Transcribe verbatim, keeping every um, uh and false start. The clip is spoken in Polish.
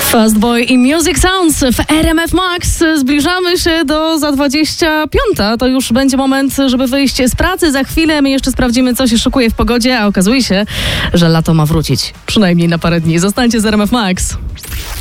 Fastboy i Music Sounds w R M F Max. Zbliżamy się do za dwadzieścia piąta. To już będzie moment, żeby wyjść z pracy. Za chwilę my jeszcze sprawdzimy, co się szykuje w pogodzie, a okazuje się, że lato ma wrócić. Przynajmniej na parę dni. Zostańcie z R M F Max.